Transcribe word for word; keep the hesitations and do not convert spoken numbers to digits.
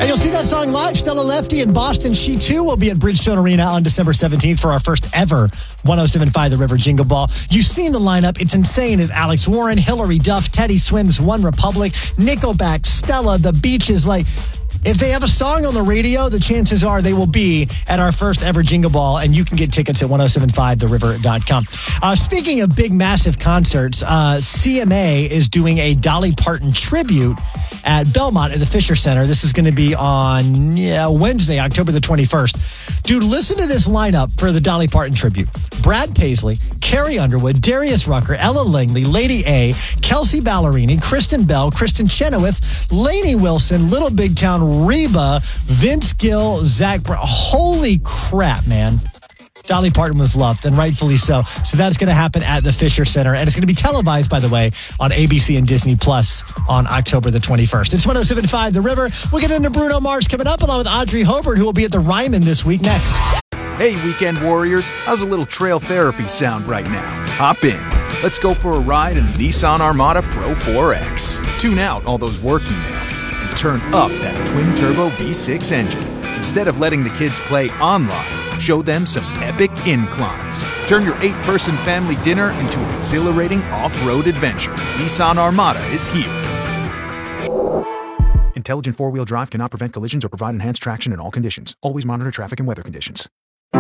And you'll see that song live. Stella Lefty in Boston. She, too, will be at Bridgestone Arena on December seventeenth for our first ever one oh seven point five The River Jingle Ball. You've seen the lineup. It's insane. It's Alex Warren, Hillary Duff, Teddy Swims, One Republic, Nickelback, Stella, The Beaches. Like, if they have a song on the radio, the chances are they will be at our first ever Jingle Ball, and you can get tickets at ten seventy-five the river dot com. Uh, speaking of big, massive concerts, uh, C M A is doing a Dolly Parton tribute at Belmont at the Fisher Center. This is going to be on yeah, Wednesday, October the twenty-first. Dude, listen to this lineup for the Dolly Parton tribute. Brad Paisley, Carrie Underwood, Darius Rucker, Ella Langley, Lady A, Kelsey Ballerini, Kristen Bell, Kristen Chenoweth, Lainey Wilson, Little Big Town, Reba, Vince Gill, Zach Brown. Holy crap, man. Dolly Parton was loved, and rightfully so. So that's going to happen at the Fisher Center, and it's going to be televised, by the way, on A B C and Disney Plus on October the twenty-first. It's one oh seven point five The River. We'll get into Bruno Mars coming up, along with Audrey Hobart, who will be at the Ryman this week next. Hey, weekend warriors, how's a little trail therapy sound right now? Hop in. Let's go for a ride in the Nissan Armada Pro four X. Tune out all those work emails and turn up that twin-turbo V six engine. Instead of letting the kids play online, show them some epic inclines. Turn your eight-person family dinner into an exhilarating off-road adventure. Nissan Armada is here. Intelligent four-wheel drive cannot prevent collisions or provide enhanced traction in all conditions. Always monitor traffic and weather conditions.